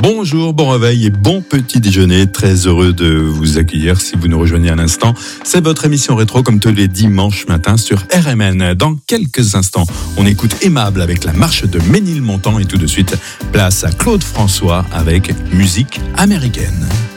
Bonjour, bon réveil et bon petit déjeuner. Très heureux de vous accueillir si vous nous rejoignez à l'instant. C'est votre émission rétro comme tous les dimanches matins sur RMN. Dans quelques instants, on écoute Aimable avec la marche de Ménilmontant et tout de suite, place à Claude François avec musique américaine.